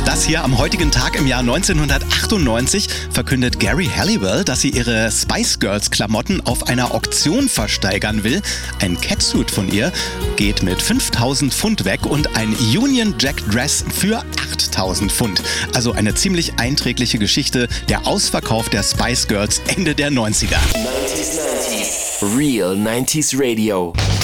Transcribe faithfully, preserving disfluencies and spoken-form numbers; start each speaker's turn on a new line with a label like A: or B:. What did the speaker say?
A: Das hier am heutigen Tag im Jahr neunzehnhundertachtundneunzig verkündet Geri Halliwell, dass sie ihre Spice Girls Klamotten auf einer Auktion versteigern will. Ein Catsuit von ihr geht mit fünftausend Pfund weg und ein Union Jack Dress für achttausend Pfund. Also eine ziemlich einträgliche Geschichte, der Ausverkauf der Spice Girls Ende der neunziger.
B: neunzig neunzig Real neunziger Radio.